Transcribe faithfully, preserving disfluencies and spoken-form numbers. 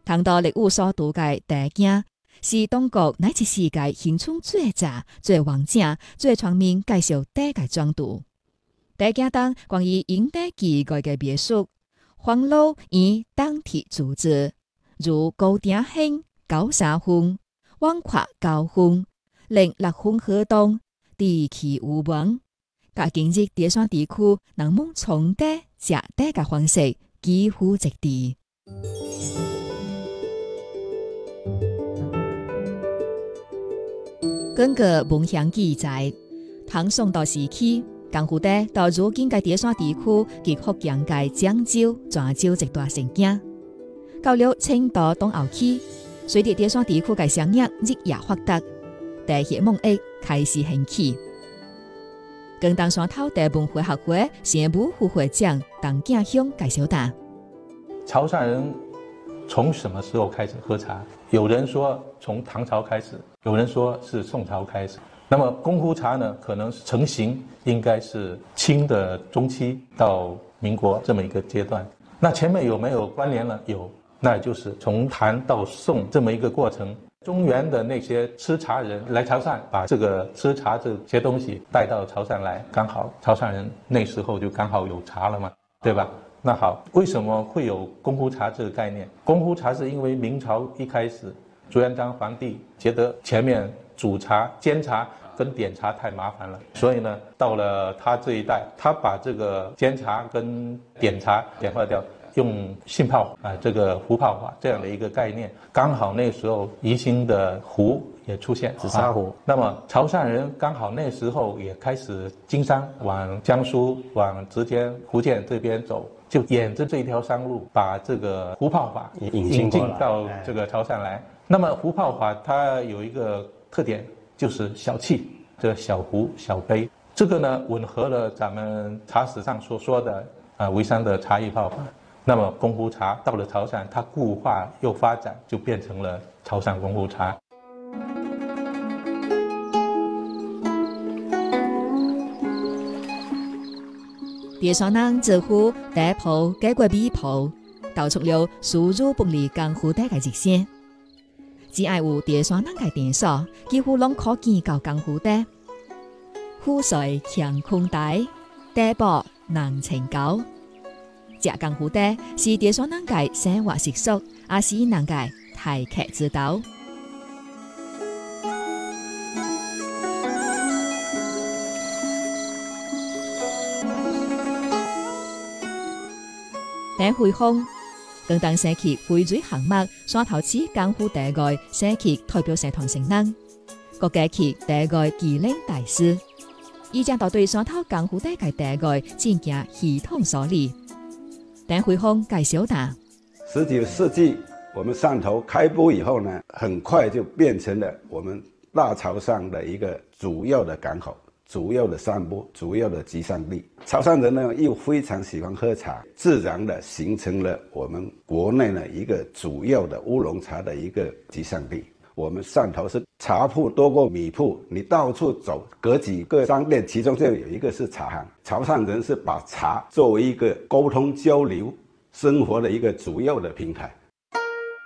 唐代历史所读嘅茶经，是中国乃至世界形成最早、最完整、最全面介绍茶嘅专著。茶经中关于饮茶技艺嘅描述，方老以当体组织，如高鼎兴九三分，碗筷九分，零六分河东，地气有门。甲今日茶山地区人们从茶、食茶嘅方式几乎一致。根据文献记载，唐宋代时期，江湖茶到如今嘅茶山地区及福建嘅漳州、泉州一大盛景。到了清代东后期，随着茶山地区嘅商业日益发达，茶叶贸易开始兴起。广东山头茶文化学会常务副会长邓建雄介绍道： 潮汕人从什么时候开始喝茶？有人说从唐朝开始，有人说是宋朝开始。那么功夫茶呢，可能成型应该是清的中期到民国这么一个阶段。那前面有没有关联呢？有，那就是从唐到宋这么一个过程。中原的那些吃茶人来潮汕，把这个吃茶这些东西带到潮汕来，刚好潮汕人那时候就刚好有茶了嘛，对吧？那好，为什么会有功夫茶这个概念？功夫茶是因为明朝一开始，朱元璋皇帝觉得前面煮茶、煎茶跟点茶太麻烦了，所以呢，到了他这一代，他把这个煎茶跟点茶简化掉。用浸泡啊、呃，这个壶泡法这样的一个概念，刚好那时候宜兴的壶也出现紫砂壶、啊。 那么潮汕人刚好那时候也开始经商，往江苏、往直接福建这边走，就沿着这条商路，把这个壶泡法引进到这个潮汕来。那么壶泡法它有一个特点，就是小气，这个小壶、小杯，这个呢吻合了咱们茶史上所说的啊沩山的茶艺泡法。那么功夫茶到了潮汕，它固化又发展，就变成了潮汕功夫茶。 茶山人自负茶铺改过米铺，道出了疏入不离功夫茶嘅热线。只要有茶山人嘅店所，几乎拢可见到功夫茶。富水强空台，茶薄能成高。食功夫茶是茶山人嘅生活习俗，也是人嘅待客之道。茶会风，广东社区会水项目山头市功夫茶艺社区代表社团成员，各家区茶艺技能大师，已将到对山头功夫茶嘅茶艺进行系统梳理。陈慧峰介绍他： 十九世纪我们汕头开埠以后呢，很快就变成了我们大潮汕的一个主要的港口、主要的散播、主要的集散地。潮汕人呢又非常喜欢喝茶，自然的形成了我们国内呢一个主要的乌龙茶的一个集散地。我们汕头是茶铺多过米铺，你到处走，隔几个商店，其中就有一个是茶行。潮汕人是把茶作为一个沟通交流、生活的一个主要的平台。